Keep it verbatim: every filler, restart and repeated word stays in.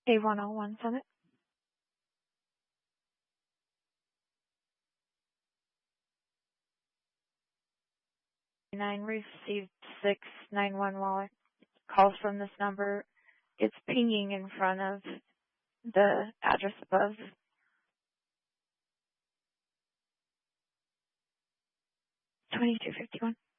A one oh one Summit. Nine received six nine one while calls from this number. It's pinging in front of the address above. twenty-two fifty-one.